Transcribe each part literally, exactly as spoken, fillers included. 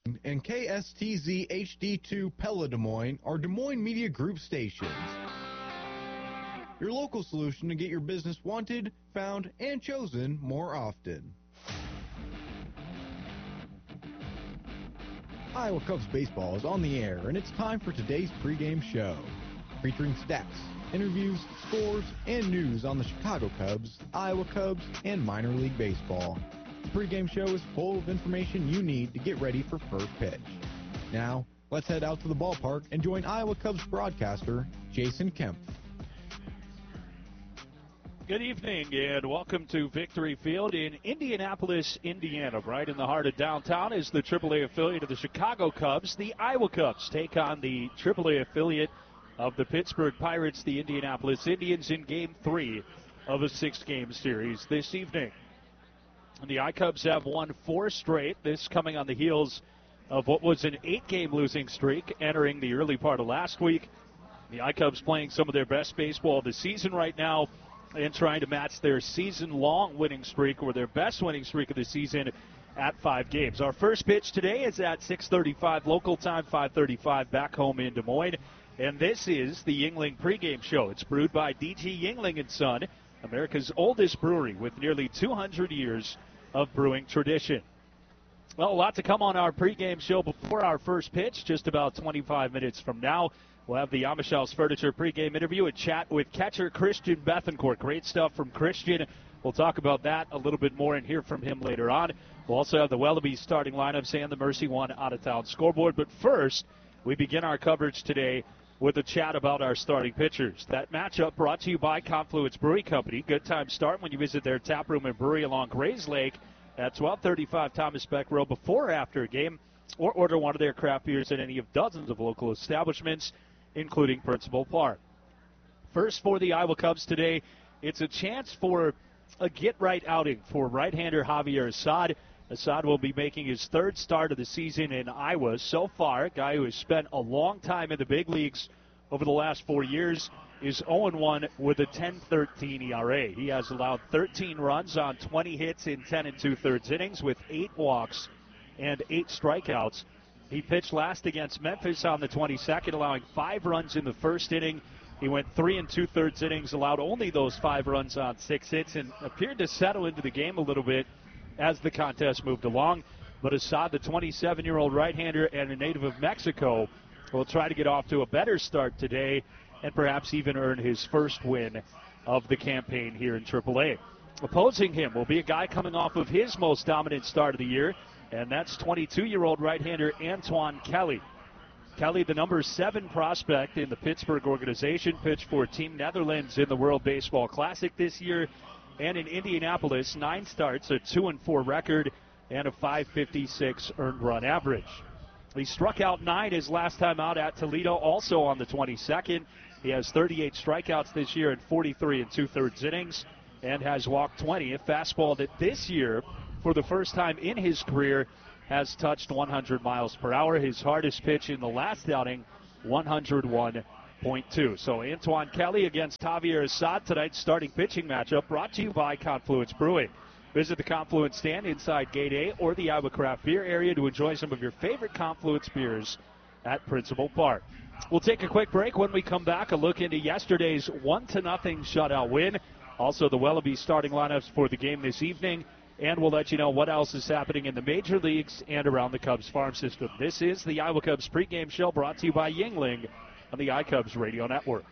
and K S T Z H D two Pella Des Moines are Des Moines Media Group stations. Your local solution to get your business wanted, found, and chosen more often. Iowa Cubs baseball is on the air, and it's time for today's pregame show, featuring stats, interviews, scores, and news on the Chicago Cubs, Iowa Cubs, and minor league baseball. The pregame show is full of information you need to get ready for first pitch. Now, let's head out to the ballpark and join Iowa Cubs broadcaster Jason Kemp. Good evening and welcome to Victory Field in Indianapolis, Indiana. Right in the heart of downtown is the triple A affiliate of the Chicago Cubs. The Iowa Cubs take on the triple A affiliate of the Pittsburgh Pirates, the Indianapolis Indians, in Game three of a six-game series this evening. The I-Cubs have won four straight, this coming on the heels of what was an eight-game losing streak entering the early part of last week. The I-Cubs playing some of their best baseball of the season right now, and trying to match their season-long winning streak, or their best winning streak of the season, at five games. Our first pitch today is at six thirty-five local time, five thirty-five back home in Des Moines. And this is the Yuengling pregame show. It's brewed by D G Yuengling and Son, America's oldest brewery with nearly two hundred years of brewing tradition. Well, a lot to come on our pregame show before our first pitch, just about twenty-five minutes from now. We'll have the Amish Furniture pregame interview and chat with catcher Christian Bethencourt. Great stuff from Christian. We'll talk about that a little bit more and hear from him later on. We'll also have the Wellaby starting lineups and the Mercy One out-of-town scoreboard. But first, we begin our coverage today with a chat about our starting pitchers. That matchup brought to you by Confluence Brewing Company. Good time start when you visit their tap room and brewery along Grays Lake at twelve thirty-five Thomas Beck Road before or after a game, or order one of their craft beers at any of dozens of local establishments, including Principal Park. First for the Iowa Cubs today, it's a chance for a get-right outing for right-hander Javier Assad. Assad will be making his third start of the season in Iowa. So far, a guy who has spent a long time in the big leagues over the last four years is oh and one with a ten thirteen E R A. He has allowed thirteen runs on twenty hits in ten and two-thirds innings with eight walks and eight strikeouts. He pitched last against Memphis on the twenty-second, allowing five runs in the first inning. He went three and two-thirds innings, allowed only those five runs on six hits, and appeared to settle into the game a little bit as the contest moved along. But Assad, the twenty-seven-year-old right-hander and a native of Mexico, will try to get off to a better start today and perhaps even earn his first win of the campaign here in triple A. Opposing him will be a guy coming off of his most dominant start of the year, and that's twenty-two-year-old right-hander Antoine Kelly. Kelly, the number seven prospect in the Pittsburgh organization, pitched for Team Netherlands in the World Baseball Classic this year. And in Indianapolis, nine starts, a two and four record, and a five fifty-six earned run average. He struck out nine his last time out at Toledo, also on the twenty-second. He has thirty-eight strikeouts this year in forty-three and two-thirds innings, and has walked twenty. A fastball that this year, for the first time in his career, has touched one hundred miles per hour. His hardest pitch in the last outing, one hundred one point two. So Antoine Kelly against Javier Assad, tonight's starting pitching matchup, brought to you by Confluence Brewing. Visit the Confluence stand inside Gate A or the Iowa Craft Beer area to enjoy some of your favorite Confluence beers at Principal Park. We'll take a quick break. When we come back, a look into yesterday's one to nothing shutout win. Also the Wellaby starting lineups for the game this evening. And we'll let you know what else is happening in the major leagues and around the Cubs farm system. This is the Iowa Cubs pregame show, brought to you by Yuengling on the iCubs Radio Network.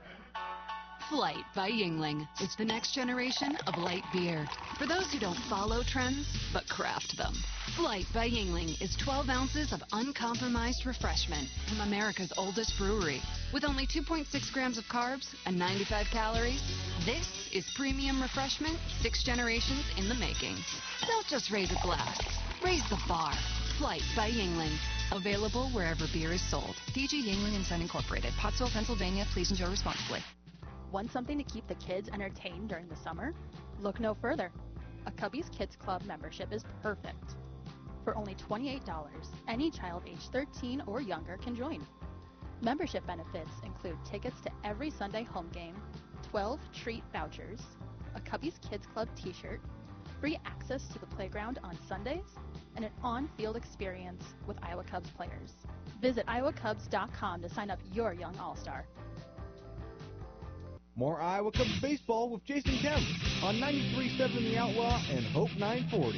Flight by Yuengling is the next generation of light beer. For those who don't follow trends, but craft them. Flight by Yuengling is twelve ounces of uncompromised refreshment from America's oldest brewery. With only two point six grams of carbs and ninety-five calories, this is premium refreshment six generations in the making. Don't just raise a glass, raise the bar. Flight by Yuengling. Available wherever beer is sold. D G Yuengling and Son Incorporated, Pottsville, Pennsylvania. Please enjoy responsibly. Want something to keep the kids entertained during the summer? Look no further. A Cubbies Kids Club membership is perfect. For only twenty-eight dollars, any child age thirteen or younger can join. Membership benefits include tickets to every Sunday home game, twelve treat vouchers, a Cubbies Kids Club t-shirt, free access to the playground on Sundays, and an on-field experience with Iowa Cubs players. Visit iowa cubs dot com to sign up your young all-star. More Iowa Cubs baseball with Jason Kemp on ninety-three point seven The Outlaw and Hope nine forty.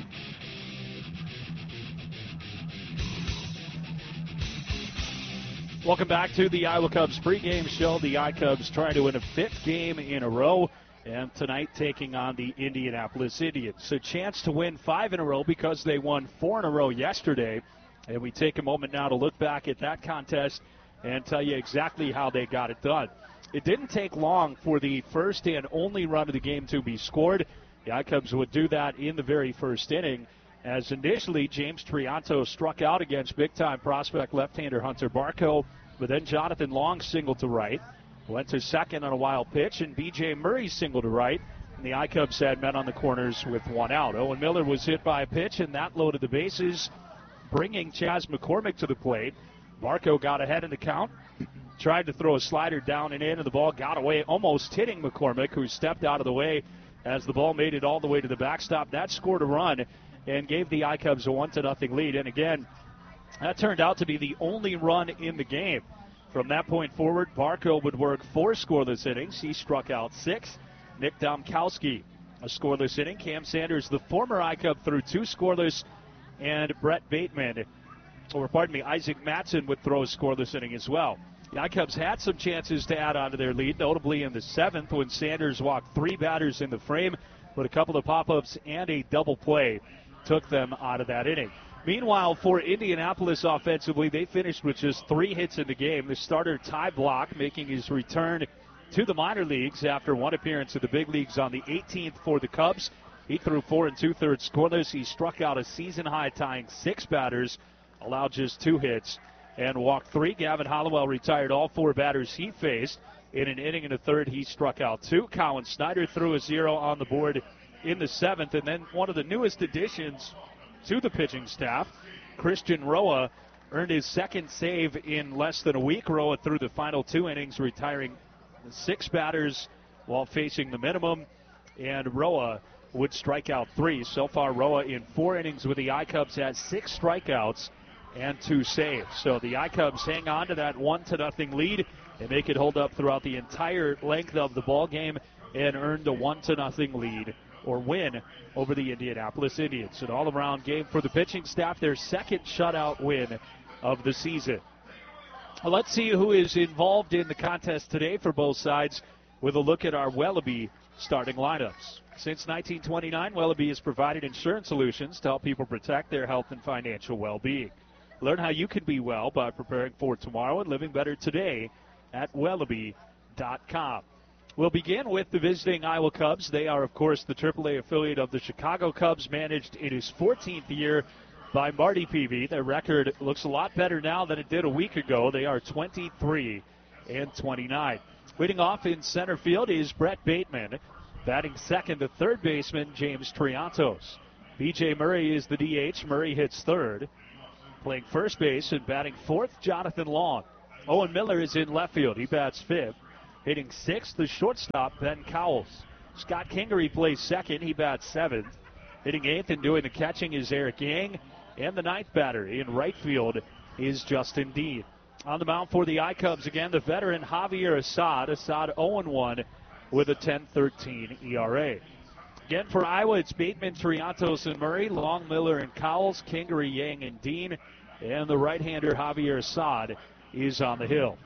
Welcome back to the Iowa Cubs pregame show. The I-Cubs trying to win a fifth game in a row, and tonight taking on the Indianapolis Indians. A chance to win five in a row because they won four in a row yesterday. And we take a moment now to look back at that contest and tell you exactly how they got it done. It didn't take long for the first and only run of the game to be scored. The I-Cubs would do that in the very first inning, as initially James Trianto struck out against big-time prospect left-hander Hunter Barco, but then Jonathan Long singled to right, went to second on a wild pitch, and B J Murray singled to right, and the I-Cubs had men on the corners with one out. Owen Miller was hit by a pitch, and that loaded the bases, bringing Chas McCormick to the plate. Barco got ahead in the count, tried to throw a slider down and in, and the ball got away, almost hitting McCormick, who stepped out of the way as the ball made it all the way to the backstop. That scored a run and gave the I-Cubs a one to nothing lead. And again, that turned out to be the only run in the game. From that point forward, Barco would work four scoreless innings. He struck out six. Nick Domkowski, a scoreless inning. Cam Sanders, the former I-Cub, threw two scoreless. And Brett Bateman, or pardon me, Isaac Matson would throw a scoreless inning as well. The I-Cubs had some chances to add on to their lead, notably in the seventh when Sanders walked three batters in the frame, but a couple of pop-ups and a double play took them out of that inning. Meanwhile, for Indianapolis offensively, they finished with just three hits in the game. The starter Ty Block making his return to the minor leagues after one appearance in the big leagues on the eighteenth for the Cubs. He threw four and two-thirds scoreless. He struck out a season-high tying six batters, allowed just two hits, and walked three. Gavin Hollowell retired all four batters he faced. In an inning and a third, he struck out two. Colin Snyder threw a zero on the board in the seventh. And then one of the newest additions to the pitching staff, Christian Roa, earned his second save in less than a week. Roa threw the final two innings, retiring six batters while facing the minimum. And Roa would strike out three. So far, Roa in four innings with the I-Cubs has six strikeouts and two saves. So the I-Cubs hang on to that one to nothing lead and make it hold up throughout the entire length of the ball game and earned a one to nothing lead or win over the Indianapolis Indians. An all-around game for the pitching staff, their second shutout win of the season. Well, let's see who is involved in the contest today for both sides with a look at our Wellaby starting lineups. Since nineteen twenty-nine, Wellaby has provided insurance solutions to help people protect their health and financial well-being. Learn how you can be well by preparing for tomorrow and living better today at Wellaby dot com. We'll begin with the visiting Iowa Cubs. They are, of course, the triple A affiliate of the Chicago Cubs, managed in his fourteenth year by Marty Peavy. Their record looks a lot better now than it did a week ago. They are twenty-three and twenty-nine. Leading off in center field is Brett Bateman. Batting second, the third baseman, James Triantos. B J Murray is the D H. Murray hits third. Playing first base and batting fourth, Jonathan Long. Owen Miller is in left field. He bats fifth. Hitting sixth, the shortstop, Ben Cowles. Scott Kingery plays second. He bats seventh. Hitting eighth and doing the catching is Eric Yang. And the ninth batter in right field is Justin Dean. On the mound for the I-Cubs again, the veteran Javier Assad. Assad oh and one with a ten thirteen E R A. Again for Iowa, it's Bateman, Triantos, and Murray. Long, Miller, and Cowles. Kingery, Yang, and Dean. And the right-hander Javier Assad is on the hill.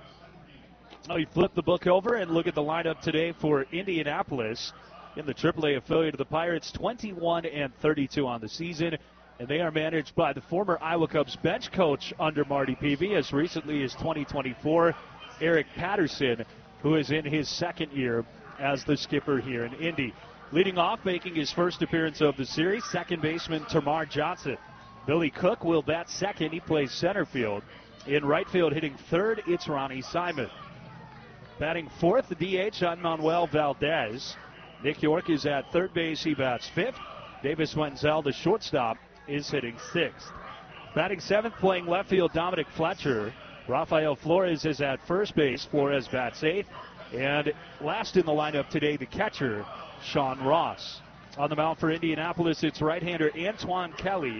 Now you flip the book over and look at the lineup today for Indianapolis in the triple A affiliate of the Pirates, twenty-one and thirty-two on the season. And they are managed by the former Iowa Cubs bench coach under Marty Peavy as recently as twenty twenty-four, Eric Patterson, who is in his second year as the skipper here in Indy. Leading off, making his first appearance of the series, second baseman Tamar Johnson. Billy Cook will bat second. He plays center field. In right field, hitting third, it's Ronnie Simon. Batting fourth, the D H on Manuel Valdez. Nick York is at third base. He bats fifth. Davis Wenzel, the shortstop, is hitting sixth. Batting seventh, playing left field, Dominic Fletcher. Rafael Flores is at first base. Flores bats eighth. And last in the lineup today, the catcher, Sean Ross. On the mound for Indianapolis, it's right-hander Antoine Kelly.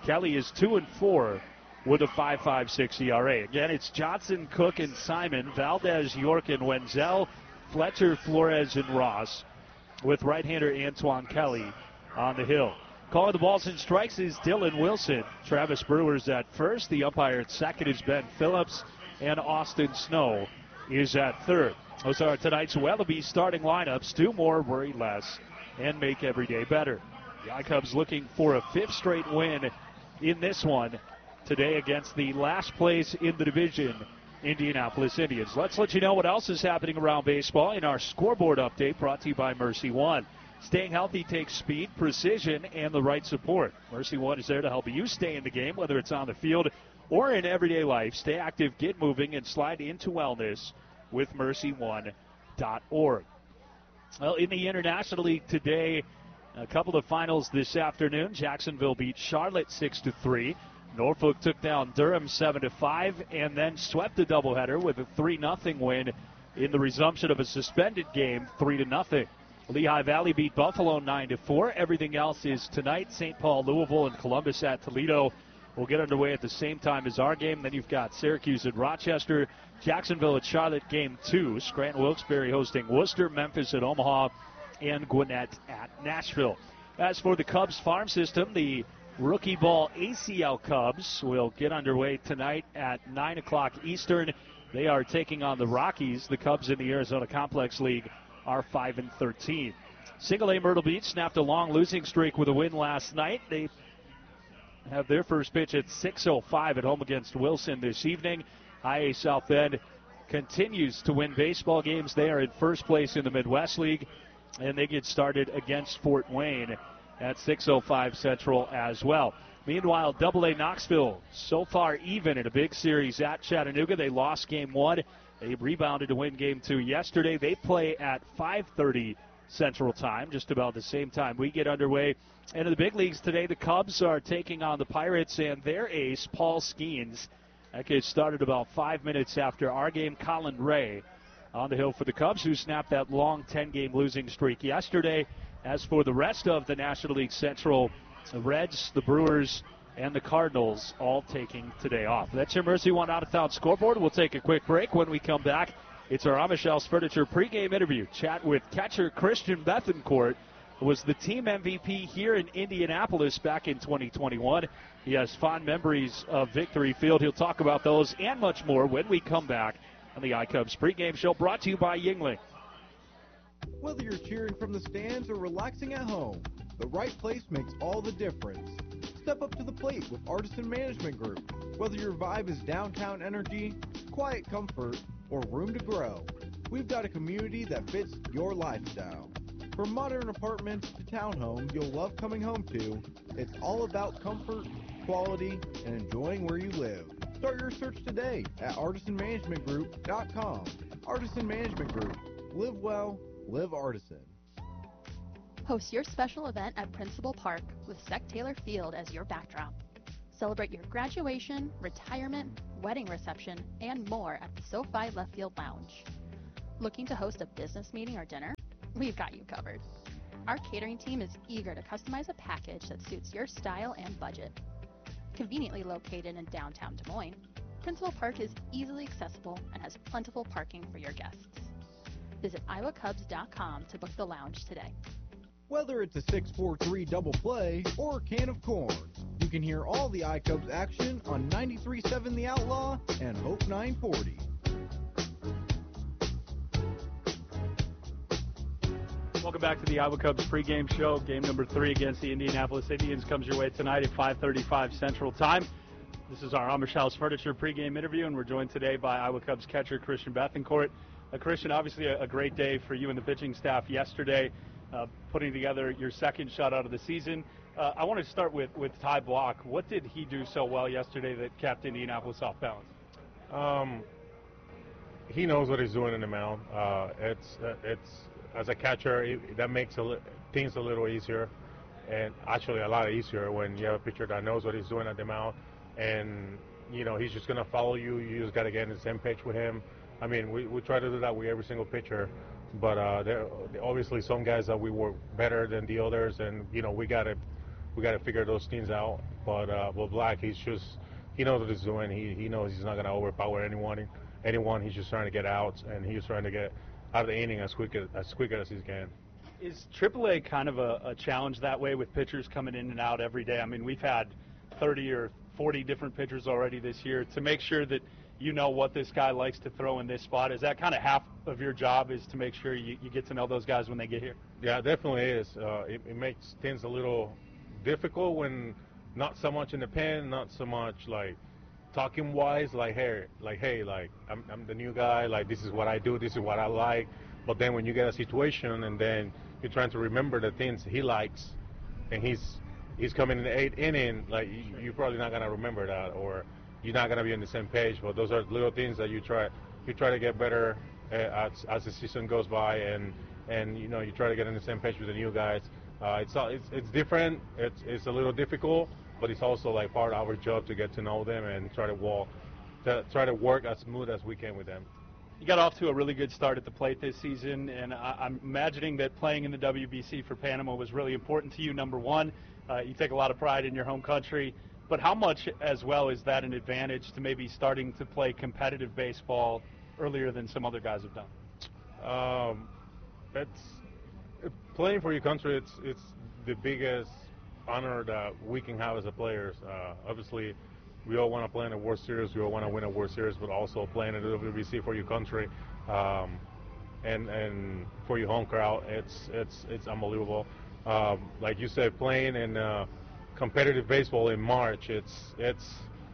Kelly is two and four with a five point five six E R A. Again, it's Johnson, Cook, and Simon, Valdez, York, and Wenzel, Fletcher, Flores, and Ross, with right-hander Antoine Kelly on the hill. Calling the balls and strikes is Dylan Wilson. Travis Brewer's at first. The umpire at second is Ben Phillips. And Austin Snow is at third. Those are tonight's Wellaby starting lineups. Do more, worry less, and make every day better. The I-Cubs looking for a fifth straight win in this one today against the last place in the division, Indianapolis Indians. Let's let you know what else is happening around baseball in our scoreboard update brought to you by Mercy One. Staying healthy takes speed, precision, and the right support. Mercy One is there to help you stay in the game, whether it's on the field or in everyday life. Stay active, get moving, and slide into wellness with mercy one dot org. Well, in the International League today, a couple of finals this afternoon. Jacksonville beat Charlotte six to three. Norfolk took down Durham seven to five and then swept the doubleheader with a three nothing win in the resumption of a suspended game, three to nothing. Lehigh Valley beat Buffalo nine to four. Everything else is tonight. Saint Paul, Louisville, and Columbus at Toledo will get underway at the same time as our game. Then you've got Syracuse at Rochester, Jacksonville at Charlotte, game two. Scranton Wilkes-Barre hosting Worcester, Memphis at Omaha, and Gwinnett at Nashville. As for the Cubs farm system, the rookie ball A C L Cubs will get underway tonight at nine o'clock Eastern. They are taking on the Rockies. The Cubs in the Arizona Complex League are five and thirteen. Single A Myrtle Beach snapped a long losing streak with a win last night. They have their first pitch at six oh five at home against Wilson this evening. High A South Bend continues to win baseball games. They are in first place in the Midwest League, and they get started against Fort Wayne at six oh five Central as well. Meanwhile, Double A Knoxville so far even in a big series at Chattanooga. They lost game one. They rebounded to win game two yesterday. They play at five thirty Central Time, just about the same time we get underway. And in the big leagues today, the Cubs are taking on the Pirates and their ace, Paul Skeens. That kid started about five minutes after our game. Colin Ray on the hill for the Cubs, who snapped that long ten-game losing streak yesterday. As for the rest of the National League Central, the Reds, the Brewers, and the Cardinals all taking today off. That's your Mercy One out-of-town scoreboard. We'll take a quick break. When we come back, it's our Amish House Furniture pregame interview. Chat with catcher Christian Bethencourt, who was the team M V P here in Indianapolis back in twenty twenty-one. He has fond memories of Victory Field. He'll talk about those and much more when we come back on the iCubs pregame show, brought to you by Yuengling. Whether you're cheering from the stands or relaxing at home, the right place makes all the difference. Step up to the plate with Artisan Management Group. Whether your vibe is downtown energy, quiet comfort, or room to grow, we've got a community that fits your lifestyle. From modern apartments to townhomes you'll love coming home to, it's all about comfort, quality, and enjoying where you live. Start your search today at artisan management group dot com. Artisan Management Group. Live well, live Artisan. Host your special event at Principal Park with Sec Taylor Field as your backdrop. Celebrate your graduation, retirement, wedding reception, and more at the SoFi Left Field Lounge. Looking to host a business meeting or dinner? We've got you covered. Our catering team is eager to customize a package that suits your style and budget. Conveniently located in downtown Des Moines, Principal Park is easily accessible and has plentiful parking for your guests. Visit iowa cubs dot com to book the lounge today. Whether it's a six four three double play or a can of corn, you can hear all the iCubs action on ninety-three point seven The Outlaw and Hope nine forty. Welcome back to the Iowa Cubs pregame show. Game number three against the Indianapolis Indians comes your way tonight at five thirty-five Central Time. This is our Amish House Furniture pregame interview, and we're joined today by Iowa Cubs catcher Christian Bethencourt. Uh, Christian, obviously a, a great day for you and the pitching staff yesterday, uh, putting together your second shutout of the season. Uh, I want to start with, with Ty Block. What did he do so well yesterday that kept Indianapolis off balance? Um, he knows what he's doing in the mound. Uh, it's uh, it's as a catcher, it, that makes a li- things a little easier, and actually a lot easier when you have a pitcher that knows what he's doing at the mound, and you know he's just gonna follow you. You just gotta get in the same pitch with him. I mean, we, we try to do that with every single pitcher, but uh, there obviously some guys that we were better than the others, and you know we gotta we got to figure those things out. But uh, with Black, he's just he knows what he's doing. He he knows he's not going to overpower anyone. Anyone. He's just trying to get outs, and he's trying to get out of the inning as quick as, as quick as he can. Is triple A kind of a, a challenge that way with pitchers coming in and out every day? I mean, we've had thirty or forty different pitchers already this year. To make sure that you know what this guy likes to throw in this spot, is that kind of half of your job, is to make sure you, you get to know those guys when they get here? Yeah, it definitely is. Uh, it, it makes things a little difficult when not so much in the pen, not so much like talking wise, like hey, like hey, like I'm, I'm the new guy, like this is what I do, this is what I like. But then when you get a situation and then you're trying to remember the things he likes, and he's he's coming in the eighth inning, like you, you're probably not gonna remember that, or you're not gonna be on the same page. But those are little things that you try you try to get better uh, as as the season goes by, and and you know you try to get on the same page with the new guys. Uh, it's it's it's different. It's it's a little difficult, but it's also like part of our job to get to know them and try to walk, to try to work as smooth as we can with them. You got off to a really good start at the plate this season, and I, I'm imagining that playing in the W B C for Panama was really important to you. Number one, uh, you take a lot of pride in your home country, but how much as well is that an advantage to maybe starting to play competitive baseball earlier than some other guys have done? Um, it's playing for your country. It's it's the biggest honor that we can have as a players. Uh, obviously, we all want to play in a World Series. We all want to win a World Series, but also playing in the W B C for your country, um, and and for your home crowd. It's it's it's unbelievable. Um, like you said, playing in uh, competitive baseball in March. It's it's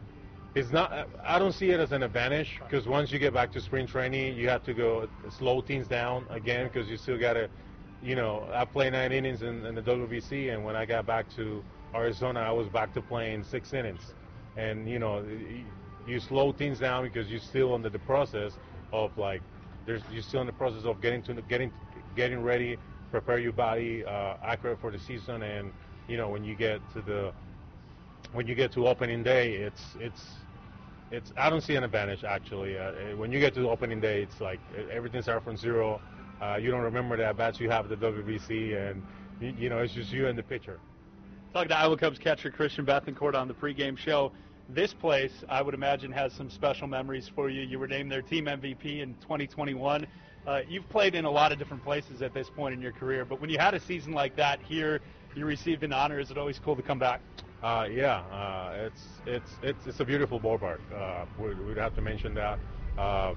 it's not. I don't see it as an advantage, because once you get back to spring training, you have to go slow things down again, because you still got to. You know, I play nine innings in, in the W B C, and when I got back to Arizona, I was back to playing six innings. And you know, you slow things down because you're still under the process of like, there's you're still in the process of getting to getting getting ready, prepare your body uh, accurate for the season. And you know, when you get to the when you get to opening day, it's it's it's I don't see an advantage actually. Uh, when you get to the opening day, it's like everything starts from zero. Uh, you don't remember the at-bats you have at the W B C, and you, you know, it's just you and the pitcher. Talking to Iowa Cubs catcher Christian Bethancourt on the pregame show. This place, I would imagine, has some special memories for you. You were named their team M V P in twenty twenty-one. Uh, you've played in a lot of different places at this point in your career, but when you had a season like that here, you received an honor. Is it always cool to come back? Uh, yeah, uh, it's it's it's it's a beautiful ballpark. Uh, we'd, we'd have to mention that. Uh,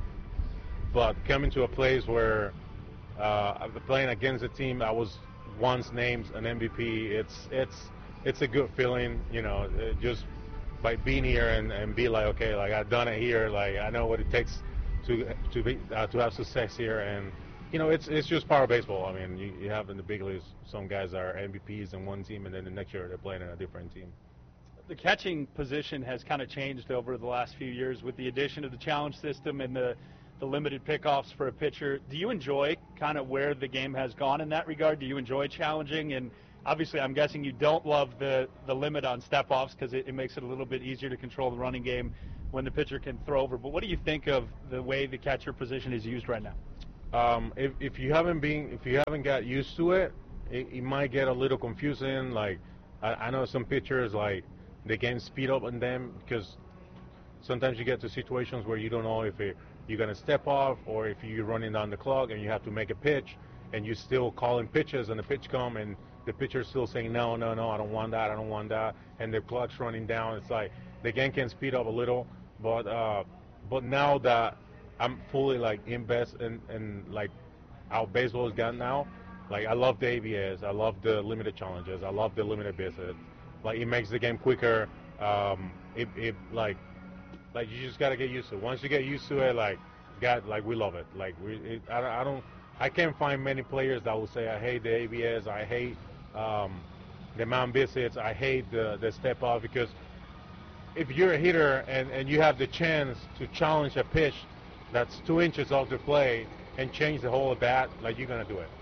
but coming to a place where uh, playing against a team that was once named an M V P, it's it's it's a good feeling, you know, it just by being here and, and be like, okay, like I've done it here, like I know what it takes to to be uh, to have success here. And you know, it's it's just part of baseball. I mean, you, you have in the big leagues some guys are M V Ps in one team, and then the next year they're playing in a different team. The catching position has kind of changed over the last few years with the addition of the challenge system and the the limited pickoffs for a pitcher. Do you enjoy kind of where the game has gone in that regard? Do you enjoy challenging? And obviously, I'm guessing you don't love the, the limit on step-offs, because it, it makes it a little bit easier to control the running game when the pitcher can throw over. But what do you think of the way the catcher position is used right now? Um, if, if you haven't been, if you haven't got used to it, it, it might get a little confusing. Like I, I know some pitchers, like they can speed up on them, because sometimes you get to situations where you don't know if it, you're going to step off or if you're running down the clock and you have to make a pitch, and you're still calling pitches, and the pitch come and the pitcher's still saying, no, no, no, I don't want that, I don't want that, and the clock's running down. It's like the game can speed up a little, but uh, but now that I'm fully like invest in, in like how baseball has gotten now, like I love the A B S, I love the limited challenges, I love the limited bases. Like it makes the game quicker. Um, it, it like like you just gotta get used to it. Once you get used to it, like God, like we love it. Like we, it, I, I don't, I can't find many players that will say I hate the A B S, I hate um, the mound visits, I hate the the step off, because if you're a hitter and and you have the chance to challenge a pitch that's two inches off the plate and change the whole at bat, like you're gonna do it.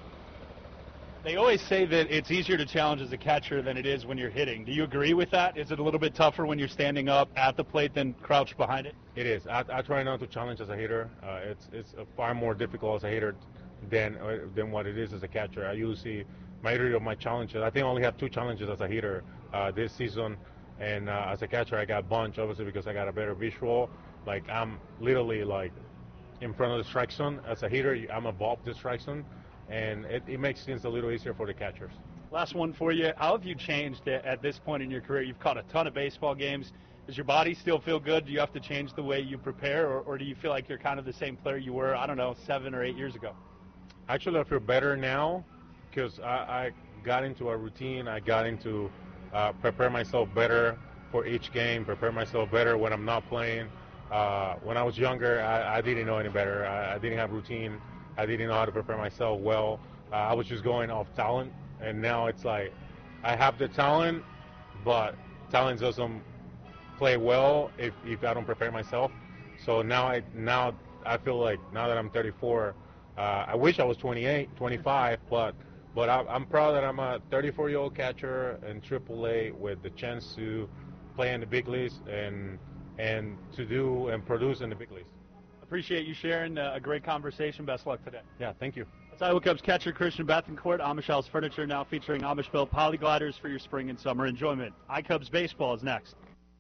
They always say that it's easier to challenge as a catcher than it is when you're hitting. Do you agree with that? Is it a little bit tougher when you're standing up at the plate than crouched behind it? It is. I, I try not to challenge as a hitter. Uh, it's it's far more difficult as a hitter than uh, than what it is as a catcher. I usually majority of my challenges. I think I only have two challenges as a hitter uh, this season, and uh, as a catcher I got a bunch, obviously because I got a better visual. Like I'm literally like in front of the strike zone. As a hitter, I'm above the strike zone, and it, it makes things a little easier for the catchers. Last one for you. How have you changed at, at this point in your career? You've caught a ton of baseball games. Does your body still feel good? Do you have to change the way you prepare, or, or do you feel like you're kind of the same player you were, I don't know, seven or eight years ago? Actually, I feel better now because I, I got into a routine. I got into uh, prepare myself better for each game, prepare myself better when I'm not playing. Uh, when I was younger, I, I didn't know any better. I, I didn't have routine. I didn't know how to prepare myself well. Uh, I was just going off talent, and now it's like I have the talent, but talent doesn't play well if, if I don't prepare myself. So now I now I feel like now that I'm thirty-four, uh, I wish I was twenty-eight, twenty-five, but but I, I'm proud that I'm a thirty-four-year-old catcher in triple A with the chance to play in the big leagues and and to do and produce in the big leagues. Appreciate you sharing uh, a great conversation. Best luck today. Yeah, thank you. That's Iowa Cubs catcher Christian Bethancourt. Amish House Furniture now featuring Amish-built polygliders for your spring and summer enjoyment. iCubs baseball is next.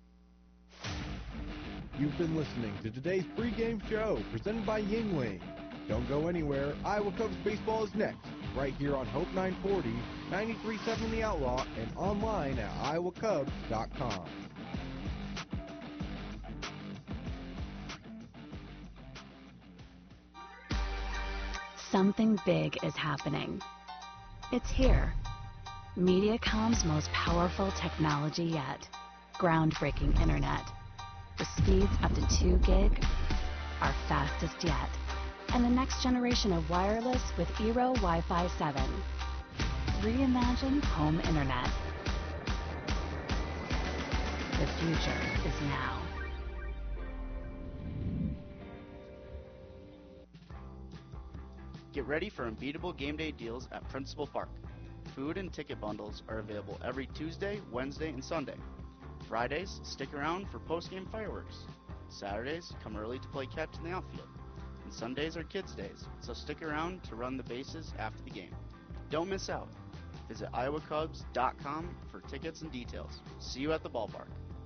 You've been listening to today's pregame show presented by Yingling. Don't go anywhere. Iowa Cubs baseball is next, right here on Hope nine forty, ninety-three point seven The Outlaw, and online at iowa cubs dot com. Something big is happening. It's here. Mediacom's most powerful technology yet. Groundbreaking internet. With speeds up to two gig, our fastest yet. And the next generation of wireless with Eero Wi-Fi seven. Reimagine home internet. The future is now. Get ready for unbeatable game day deals at Principal Park. Food and ticket bundles are available every Tuesday, Wednesday, and Sunday. Fridays, stick around for post-game fireworks. Saturdays, come early to play catch in the outfield. And Sundays are kids' days, so stick around to run the bases after the game. Don't miss out. Visit iowa cubs dot com for tickets and details. See you at the ballpark.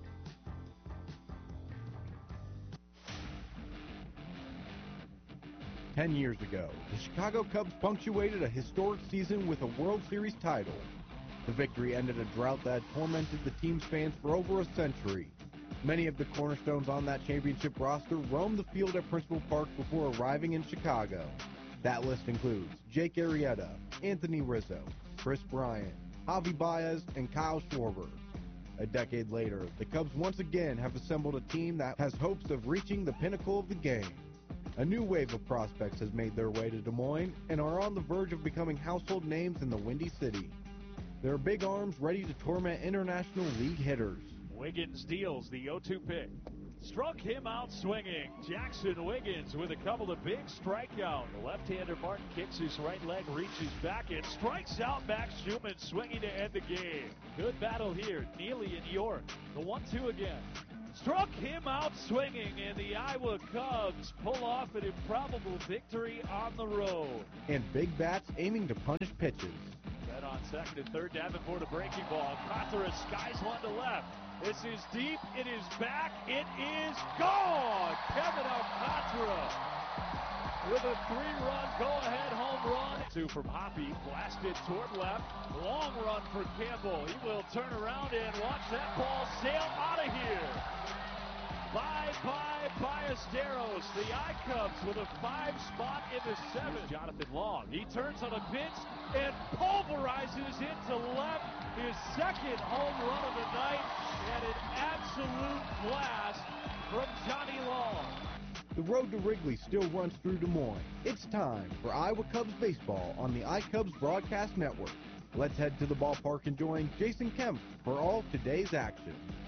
Ten years ago, the Chicago Cubs punctuated a historic season with a World Series title. The victory ended a drought that had tormented the team's fans for over a century. Many of the cornerstones on that championship roster roamed the field at Principal Park before arriving in Chicago. That list includes Jake Arrieta, Anthony Rizzo, Chris Bryant, Javi Baez, and Kyle Schwarber. A decade later, the Cubs once again have assembled a team that has hopes of reaching the pinnacle of the game. A new wave of prospects has made their way to Des Moines and are on the verge of becoming household names in the Windy City. Their big arms ready to torment International League hitters. Wiggins deals the oh two pick. Struck him out swinging. Jackson Wiggins with a couple of big strikeouts. The left-hander Martin kicks his right leg, reaches back, and strikes out Max Schumann swinging to end the game. Good battle here. Neely and York. The one two again. Struck him out swinging, and the Iowa Cubs pull off an improbable victory on the road. And big bats aiming to punish pitches. Set on second and third, Davenport a breaking ball. Alcantara skies one to left. This is deep. It is back. It is gone. Kevin Alcantara with a three-run go-ahead home run. Two from Hoppy, blasted toward left. Long run for Campbell. He will turn around and watch that ball sail out of here. Bye-bye Ballesteros. The I-Cubs with a five spot in the seventh. Jonathan Long. He turns on a pitch and pulverizes into left. His second home run of the night, and an absolute blast from Johnny Long. The road to Wrigley still runs through Des Moines. It's time for Iowa Cubs baseball on the iCubs Broadcast Network. Let's head to the ballpark and join Jason Kemp for all of today's action.